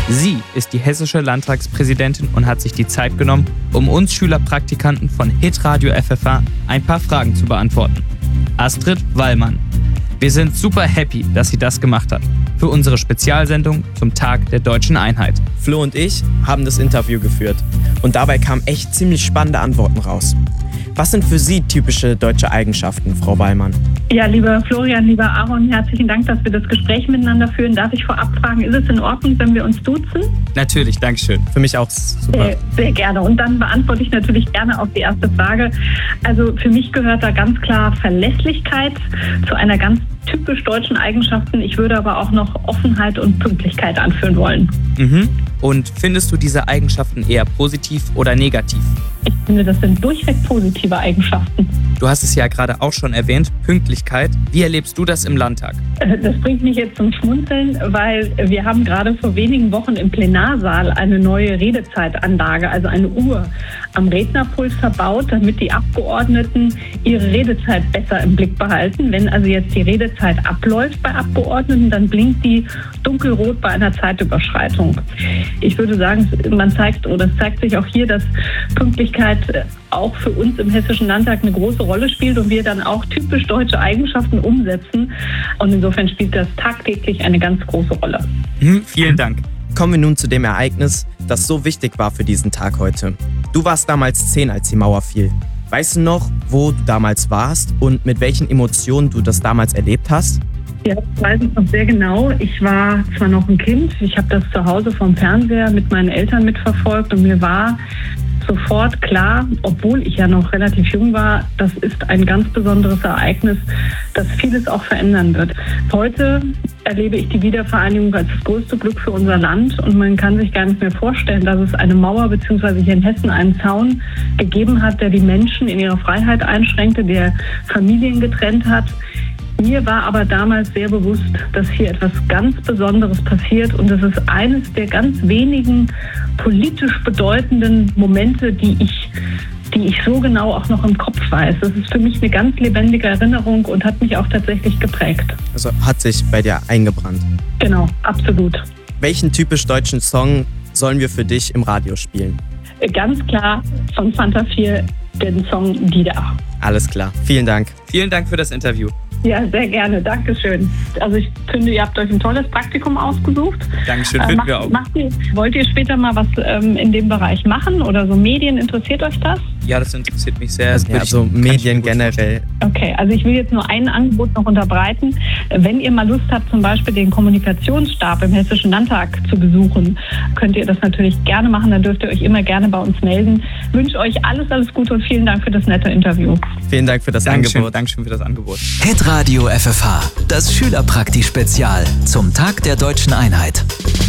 Sie ist die hessische Landtagspräsidentin und hat sich die Zeit genommen, um uns Schülerpraktikanten von Hitradio FFH ein paar Fragen zu beantworten. Astrid Wallmann. Wir sind super happy, dass sie das gemacht hat. Für unsere Spezialsendung zum Tag der Deutschen Einheit. Flo und ich haben das Interview geführt und dabei kamen echt ziemlich spannende Antworten raus. Was sind für Sie typische deutsche Eigenschaften, Frau Wallmann? Ja, lieber Florian, lieber Aaron, herzlichen Dank, dass wir das Gespräch miteinander führen. Darf ich vorab fragen, ist es in Ordnung, wenn wir uns duzen? Natürlich, Dankeschön. Für mich auch super. Sehr gerne. Und dann beantworte ich natürlich gerne auf die erste Frage. Also für mich gehört da ganz klar Verlässlichkeit zu einer ganz typisch deutschen Eigenschaften. Ich würde aber auch noch Offenheit und Pünktlichkeit anführen wollen. Und findest du diese Eigenschaften eher positiv oder negativ? Ich finde, das sind durchweg positive Eigenschaften. Du hast es ja gerade auch schon erwähnt, Pünktlichkeit. Wie erlebst du das im Landtag? Das bringt mich jetzt zum Schmunzeln, weil wir haben gerade vor wenigen Wochen im Plenarsaal eine neue Redezeitanlage, also eine Uhr, am Rednerpult verbaut, damit die Abgeordneten ihre Redezeit besser im Blick behalten. Wenn also jetzt die Redezeit abläuft bei Abgeordneten, dann blinkt die dunkelrot bei einer Zeitüberschreitung. Ich würde sagen, es zeigt sich auch hier, dass Pünktlichkeit auch für uns im Hessischen Landtag eine große Rolle spielt und wir dann auch typisch deutsche Eigenschaften umsetzen. Und insofern spielt das tagtäglich eine ganz große Rolle. Vielen Dank. Kommen wir nun zu dem Ereignis, das so wichtig war für diesen Tag heute. Du warst damals 10, als die Mauer fiel. Weißt du noch, wo du damals warst und mit welchen Emotionen du das damals erlebt hast? Ja, das weiß ich noch sehr genau. Ich war zwar noch ein Kind, ich habe das zu Hause vom Fernseher mit meinen Eltern mitverfolgt und mir war sofort klar, obwohl ich ja noch relativ jung war, das ist ein ganz besonderes Ereignis, das vieles auch verändern wird. Heute erlebe ich die Wiedervereinigung als das größte Glück für unser Land und man kann sich gar nicht mehr vorstellen, dass es eine Mauer bzw. hier in Hessen einen Zaun gegeben hat, der die Menschen in ihrer Freiheit einschränkte, der Familien getrennt hat. Mir war aber damals sehr bewusst, dass hier etwas ganz Besonderes passiert und es ist eines der ganz wenigen politisch bedeutenden Momente, die ich so genau auch noch im Kopf weiß. Das ist für mich eine ganz lebendige Erinnerung und hat mich auch tatsächlich geprägt. Also hat sich bei dir eingebrannt? Genau, absolut. Welchen typisch deutschen Song sollen wir für dich im Radio spielen? Ganz klar von Fanta 4 den Song Dida. Alles klar, vielen Dank. Vielen Dank für das Interview. Ja, sehr gerne. Dankeschön. Also ich finde, ihr habt euch ein tolles Praktikum ausgesucht. Dankeschön, finden wir auch. Wollt ihr später mal was in dem Bereich machen oder so Medien? Interessiert euch das? Ja, das interessiert mich sehr. Ja, also Medien generell. Okay, also ich will jetzt nur ein Angebot noch unterbreiten. Wenn ihr mal Lust habt, zum Beispiel den Kommunikationsstab im Hessischen Landtag zu besuchen, könnt ihr das natürlich gerne machen. Dann dürft ihr euch immer gerne bei uns melden. Ich wünsche euch alles Gute und vielen Dank für das nette Interview. Vielen Dank für das Angebot. Dankeschön für das Angebot. Hitradio FFH, das Schülerprakti-Spezial zum Tag der Deutschen Einheit.